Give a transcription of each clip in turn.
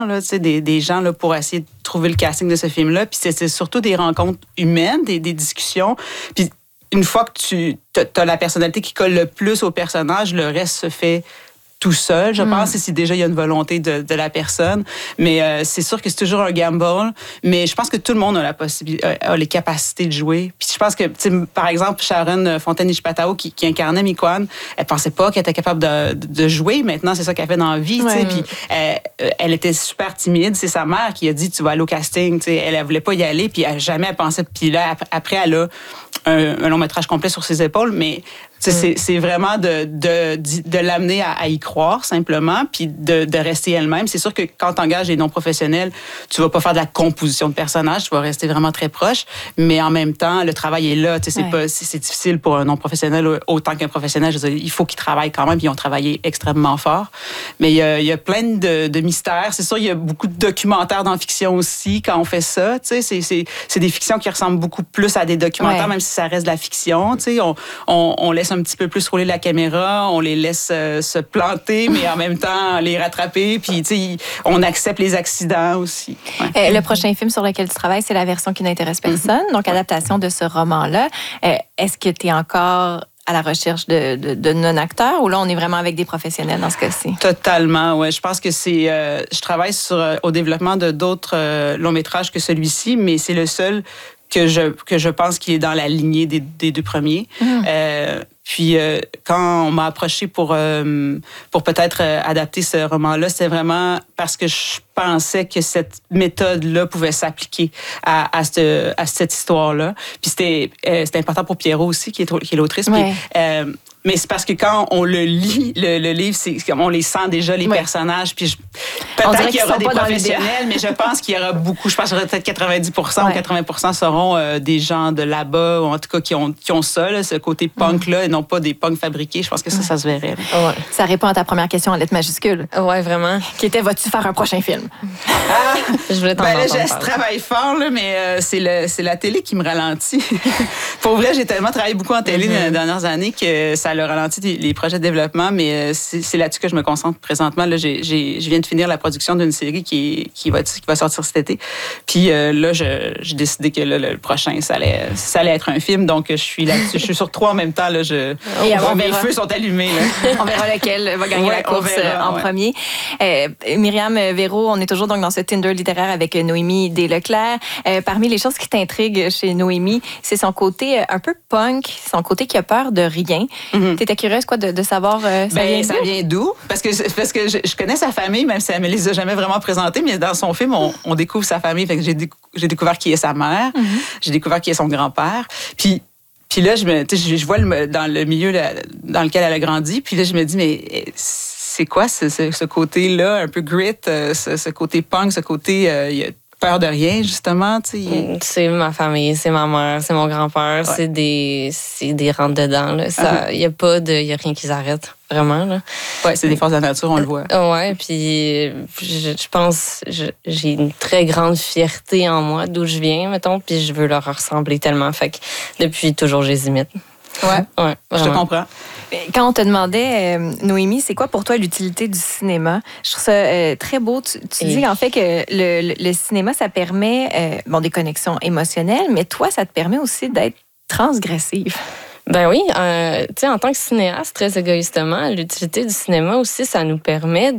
là, des gens là, pour essayer de trouver le casting de ce film-là. Puis c'est surtout des rencontres humaines, des discussions. Puis une fois que tu as la personnalité qui colle le plus au personnage, le reste se fait tout seul, je pense, si déjà il y a une volonté de la personne. Mais c'est sûr que c'est toujours un gamble. Mais je pense que tout le monde a la possibilité, a les capacités de jouer. Puis je pense que, par exemple, Sharon Fontaine-Ishpatao, qui incarnait Miquan, elle pensait pas qu'elle était capable de jouer. Maintenant, c'est ça qu'elle fait dans la vie. Ouais. Puis elle était super timide. C'est sa mère qui a dit, tu vas aller au casting. T'sais. Elle voulait pas y aller. Puis jamais elle pensait. Puis là, après, elle a un long métrage complet sur ses épaules. Mais c'est vraiment de l'amener à y croire, simplement, puis de rester elle-même. C'est sûr que quand tu engages des non-professionnels, tu vas pas faire de la composition de personnages, tu vas rester vraiment très proche, mais en même temps, le travail est là. C'est difficile pour un non-professionnel autant qu'un professionnel. Je veux dire, il faut qu'ils travaillent quand même, puis ils ont travaillé extrêmement fort. Mais il y a plein de mystères. C'est sûr, il y a beaucoup de documentaires dans la fiction aussi, quand on fait ça. C'est des fictions qui ressemblent beaucoup plus à des documentaires, même si ça reste de la fiction. On laisse un petit peu plus rouler la caméra, on les laisse se planter, mais en même temps les rattraper, puis on accepte les accidents aussi. Ouais. Le prochain film sur lequel tu travailles, c'est la version qui n'intéresse personne, donc adaptation de ce roman-là. Est-ce que tu es encore à la recherche de non-acteurs ou là, on est vraiment avec des professionnels dans ce cas-ci? Totalement, oui. Je pense que je travaille au développement de d'autres longs-métrages que celui-ci, mais c'est le seul que je pense qu'il est dans la lignée des deux premiers. Puis quand on m'a approché pour peut-être adapter ce roman-là, c'était vraiment parce que je pensais que cette méthode-là pouvait s'appliquer à cette histoire-là. Puis c'était important pour Pierrot aussi, qui est l'autrice. Ouais. Puis, mais c'est parce que quand on le lit, le livre, on les sent déjà, les personnages. Puis peut-être qu'il y aura des professionnels, mais je pense qu'il y aura beaucoup. Je pense qu'il y aura peut-être 90% ou 80% seront des gens de là-bas, ou en tout cas qui ont ça, là, ce côté punk-là, et non pas des punks fabriqués. Je pense que ça se verrait. Ouais. Ça répond à ta première question en lettres majuscules. Oui, vraiment. Qui était, vas-tu faire un prochain film? Je voulais t'en là, je travaille fort, là, mais c'est la télé qui me ralentit. Pour vrai, j'ai tellement travaillé beaucoup en télé dans les dernières années que ça le ralentit les projets de développement, mais c'est là-dessus que je me concentre présentement. Là, je viens de finir la production d'une série qui va sortir cet été. Puis là, j'ai décidé que le prochain, ça allait être un film, donc je suis là-dessus. Je suis sur 3 en même temps. Là, mes feux sont allumés. Là. On verra lequel va gagner la course en premier. Myriam Véro, on est toujours donc dans ce Tinder littéraire avec Noémie Desleclerc. Parmi les choses qui t'intriguent chez Noémie, c'est son côté un peu punk, son côté qui a peur de rien. T'étais curieuse de savoir ça vient d'où? Parce que je connais sa famille, même si elle me les a jamais vraiment présentés, mais dans son film, on découvre sa famille. Fait que j'ai découvert qui est sa mère, j'ai découvert qui est son grand-père. Puis là, je vois dans le milieu dans lequel elle a grandi, puis là, je me dis, mais c'est quoi ce côté-là, un peu grit, ce côté punk, ce côté... peur de rien, justement, tu sais. C'est ma famille, c'est ma mère, c'est mon grand-père, c'est des rentre-dedans, là. Ça, y a rien qui s'arrête, vraiment, là. Ouais, c'est des forces de la nature, on le voit. Ouais, puis je pense, j'ai une très grande fierté en moi d'où je viens, mettons, puis je veux leur ressembler tellement, fait que depuis toujours, je les imite. Ouais, je te comprends. Quand on te demandait, Noémie, c'est quoi pour toi l'utilité du cinéma? Je trouve ça très beau. Tu dis en fait que le cinéma, ça permet des connexions émotionnelles, mais toi, ça te permet aussi d'être transgressive. Ben oui, tu sais, en tant que cinéaste, très égoïstement, l'utilité du cinéma aussi, ça nous permet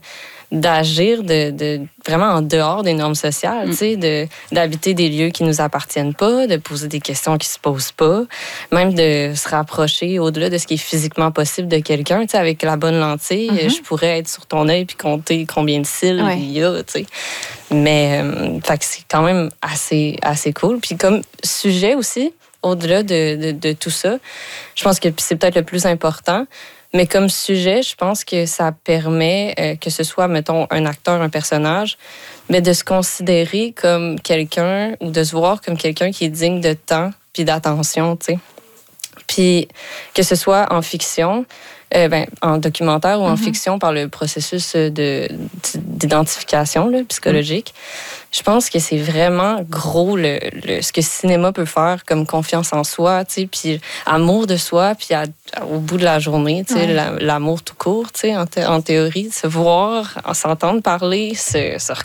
d'agir vraiment en dehors des normes sociales, tu sais, d'habiter des lieux qui nous appartiennent pas, de poser des questions qui se posent pas, même de se rapprocher au-delà de ce qui est physiquement possible de quelqu'un, tu sais, avec la bonne lentille, je pourrais être sur ton œil puis compter combien de cils il y a, tu sais. Mais fait que c'est quand même assez cool. Puis comme sujet aussi, au-delà de tout ça, je pense que c'est peut-être le plus important. Mais comme sujet, je pense que ça permet que ce soit, mettons, un acteur, un personnage, mais de se considérer comme quelqu'un ou de se voir comme quelqu'un qui est digne de temps puis d'attention, tu sais. Puis que ce soit en fiction, en documentaire ou en fiction par le processus d'identification là, psychologique. Je pense que c'est vraiment gros ce que le cinéma peut faire comme confiance en soi, puis amour de soi, puis au bout de la journée, l'amour tout court, en théorie, se voir, s'entendre parler, se